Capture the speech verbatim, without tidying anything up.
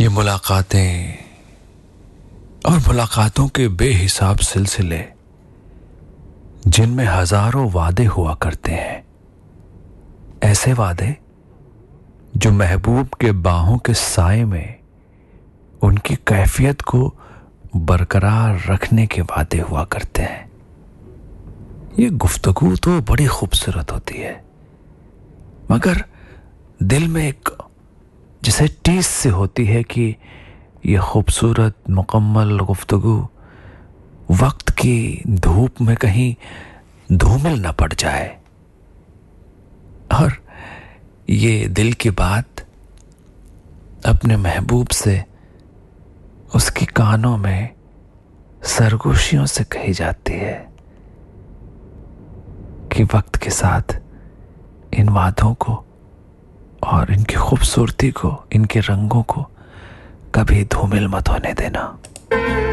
ये मुलाकातें और मुलाकातों के बेहिसाब सिलसिले, जिनमें हजारों वादे हुआ करते हैं, ऐसे वादे जो महबूब के बाहों के साए में उनकी कैफियत को बरकरार रखने के वादे हुआ करते हैं। ये गुफ्तगू तो बड़ी खूबसूरत होती है, मगर दिल में एक जैसे टीस से होती है कि ये खूबसूरत मुकम्मल गुफ्तगू वक्त की धूप में कहीं धूमिल न पड़ जाए। और ये दिल की बात अपने महबूब से उसकी कानों में सरगोशियों से कही जाती है कि वक्त के साथ इन वादों को और इनकी खूबसूरती को, इनके रंगों को कभी धूमिल मत होने देना।